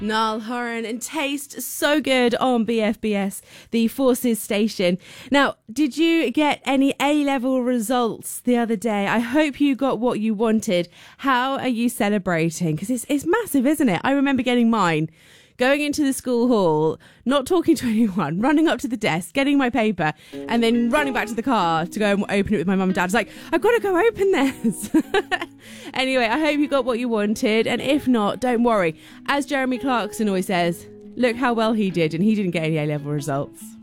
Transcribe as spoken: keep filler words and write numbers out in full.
Niall Horan and Taste, so good on B F B S, the Forces station. Now, did you get any A-level results the other day? I hope you got what you wanted. How are you celebrating? Because it's, it's massive, isn't it? I remember getting mine, going into the school hall, not talking to anyone, running up to the desk, getting my paper, and then running back to the car to go and open it with my mum and dad. It's like, I've got to go open this. Anyway, I hope you got what you wanted, and if not, don't worry. As Jeremy Clarkson always says, look how well he did, and he didn't get any A-level results.